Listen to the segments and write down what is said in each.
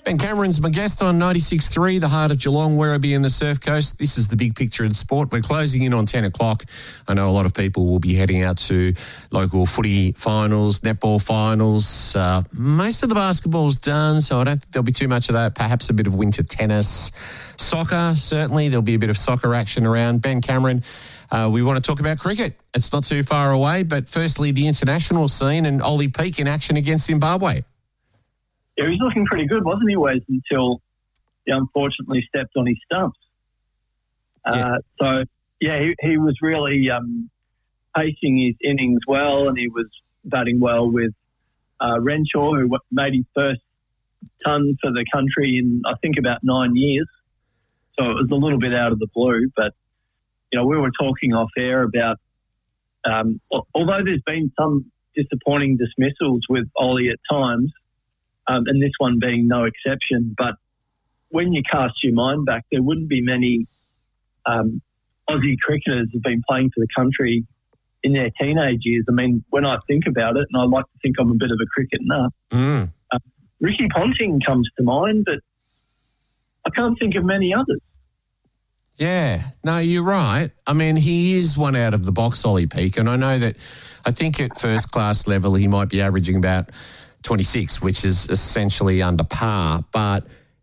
Ben Cameron's my guest on 96.3, the heart of Geelong, Werribee and the Surf Coast. This is the big picture in sport. We're closing in on 10 o'clock. I know a lot of people will be heading out to local footy finals, netball finals. Most of the basketball's done, so I don't think there'll be too much of that. Perhaps a bit of winter tennis. Soccer, certainly. There'll be a bit of soccer action around. Ben Cameron, we want to talk about cricket. It's not too far away, but firstly, the international scene and Ollie Peake in action against Zimbabwe. Yeah, he was looking pretty good, wasn't he, Wes, until he unfortunately stepped on his stumps. He was really pacing his innings well, and he was batting well with Renshaw, who made his first ton for the country in, I think, about 9 years. So it was a little bit out of the blue. But, you know, we were talking off air about, although there's been some disappointing dismissals with Ollie at times, and this one being no exception. But when you cast your mind back, there wouldn't be many Aussie cricketers who've been playing for the country in their teenage years. I mean, when I think about it, and I like to think I'm a bit of a cricket nut, Ricky Ponting comes to mind, but I can't think of many others. Yeah, no, you're right. I mean, he is one out of the box, Ollie Peake, and I know that I think at first class level he might be averaging about 26, which is essentially under par. But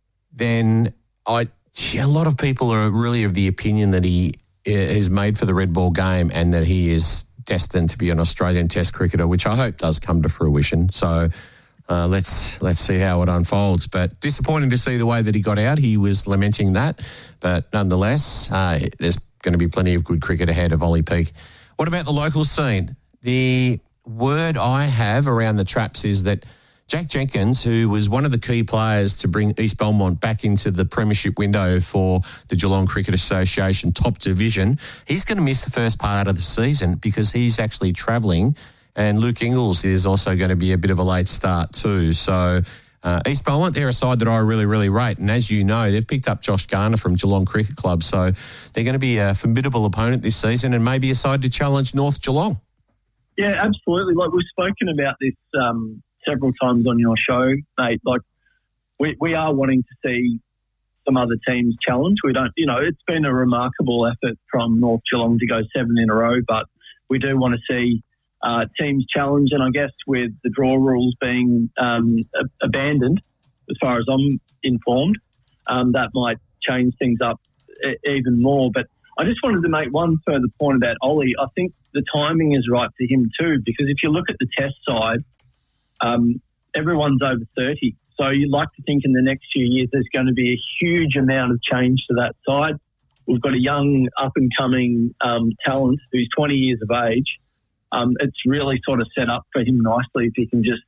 then a lot of people are really of the opinion that he is made for the red ball game and that he is destined to be an Australian Test cricketer, which I hope does come to fruition. So let's see how it unfolds. But disappointing to see the way that he got out. He was lamenting that. But nonetheless, there's going to be plenty of good cricket ahead of Ollie Peake. What about the local scene? The word I have around the traps is that Jack Jenkins, who was one of the key players to bring East Belmont back into the premiership window for the Geelong Cricket Association top division, he's going to miss the first part of the season because he's actually travelling, and Luke Ingles is also going to be a bit of a late start too. So East Belmont, they're a side that I really, really rate, and as you know, they've picked up Josh Garner from Geelong Cricket Club, so they're going to be a formidable opponent this season and maybe a side to challenge North Geelong. Yeah, absolutely. Like, we've spoken about this several times on your show, mate. Like, we are wanting to see some other teams challenge. We don't, you know, it's been a remarkable effort from North Geelong to go 7 in a row, but we do want to see teams challenge. And I guess with the draw rules being abandoned, as far as I'm informed, that might change things up even more. But I just wanted to make one further point about Ollie. I think the timing is right for him too, because if you look at the Test side, everyone's over 30. So you'd like to think in the next few years there's going to be a huge amount of change to that side. We've got a young up-and-coming talent who's 20 years of age. It's really sort of set up for him nicely if he can just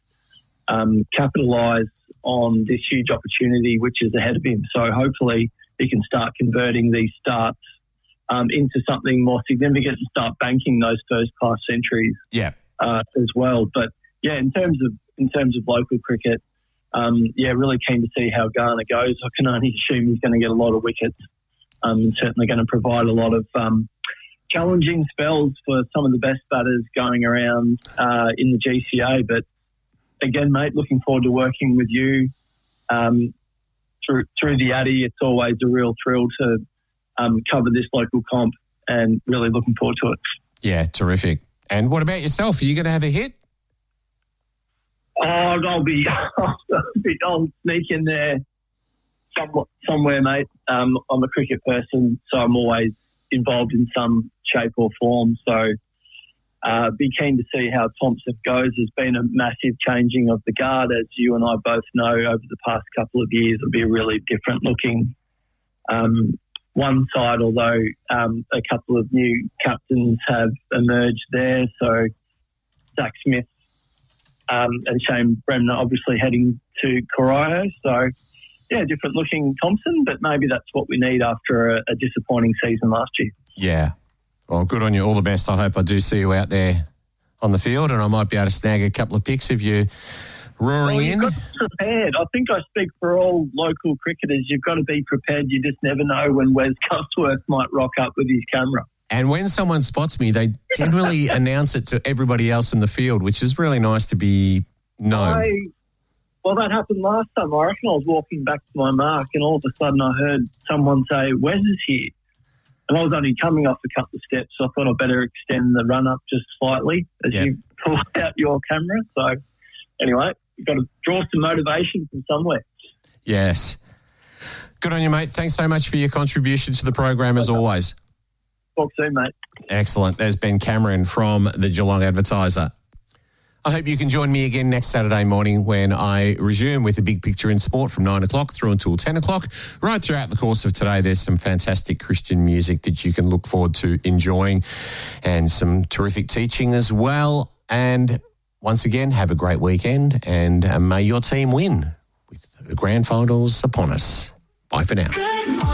capitalise on this huge opportunity which is ahead of him. So hopefully he can start converting these starts into something more significant and start banking those first-class centuries as well. But, yeah, in terms of local cricket, really keen to see how Garner goes. I can only assume he's going to get a lot of wickets and certainly going to provide a lot of challenging spells for some of the best batters going around in the GCA. But, again, mate, looking forward to working with you through the Addy. It's always a real thrill to cover this local comp and really looking forward to it. Yeah, terrific. And what about yourself? Are you going to have a hit? I'll sneak in there somewhere, mate. I'm a cricket person, so I'm always involved in some shape or form. So be keen to see how Thompson goes. There's been a massive changing of the guard, as you and I both know, over the past couple of years. It'll be a really different looking one side, although a couple of new captains have emerged there. So Zach Smith and Shane Bremner obviously heading to Corio. So, yeah, different looking Thompson, but maybe that's what we need after a disappointing season last year. Yeah. Well, good on you. All the best. I hope I do see you out there on the field and I might be able to snag a couple of pics of you roaring in. You've got to be prepared. I think I speak for all local cricketers. You've got to be prepared. You just never know when Wes Custworth might rock up with his camera. And when someone spots me, they generally announce it to everybody else in the field, which is really nice to be known. Well, that happened last time. I reckon I was walking back to my mark and all of a sudden I heard someone say, "Wes is here." And I was only coming off a couple of steps, so I thought I'd better extend the run-up just slightly as you pull out your camera. So anyway, you've got to draw some motivation from somewhere. Yes. Good on you, mate. Thanks so much for your contribution to the program as always. Talk soon, mate. Excellent. There's Ben Cameron from the Geelong Advertiser. I hope you can join me again next Saturday morning when I resume with a big picture in sport from 9 o'clock through until 10 o'clock. Right throughout the course of today, there's some fantastic Christian music that you can look forward to enjoying and some terrific teaching as well. And once again, have a great weekend and may your team win with the grand finals upon us. Bye for now.